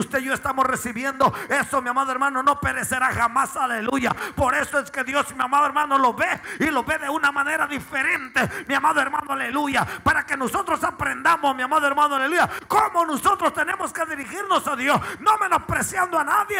usted y yo estamos recibiendo, eso, mi amado hermano, no perecerá jamás. Aleluya. Por eso es que Dios, mi amado hermano, lo ve y lo ve de una manera diferente, mi amado hermano, aleluya, para que nosotros aprendamos, mi amado hermano, aleluya, cómo nosotros tenemos que dirigirnos a Dios, no menospreciando a nadie,